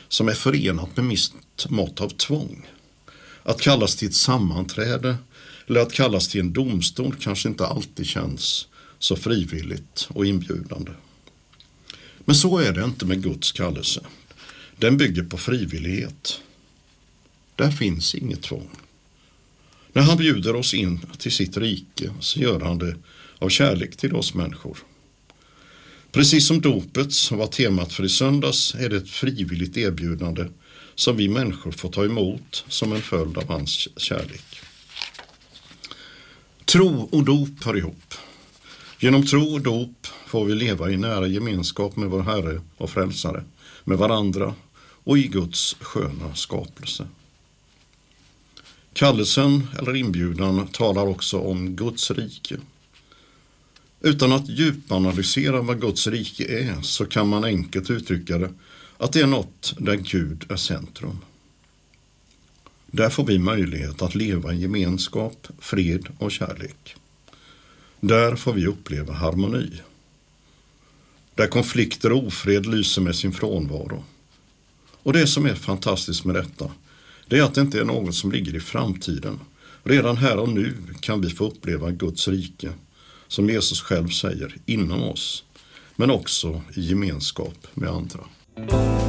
som är förenat med visst mått av tvång. Att kallas till ett sammanträde eller att kallas till en domstol kanske inte alltid känns så frivilligt och inbjudande. Men så är det inte med Guds kallelse. Den bygger på frivillighet. Där finns inget tvång. När han bjuder oss in till sitt rike så gör han det av kärlek till oss människor. Precis som dopet som var temat för i söndags är det ett frivilligt erbjudande som vi människor får ta emot som en följd av hans kärlek. Tro och dop hör ihop. Genom tro och dop får vi leva i nära gemenskap med vår Herre och Frälsare, med varandra och i Guds sköna skapelse. Kallelsen eller inbjudan talar också om Guds rike. Utan att djupanalysera vad Guds rike är så kan man enkelt uttrycka det att det är något där Gud är centrum. Där får vi möjlighet att leva i gemenskap, fred och kärlek. Där får vi uppleva harmoni. Där konflikter och ofred lyser med sin frånvaro. Och det som är fantastiskt med detta, det är att det inte är något som ligger i framtiden. Redan här och nu kan vi få uppleva Guds rike, som Jesus själv säger, inom oss, men också i gemenskap med andra.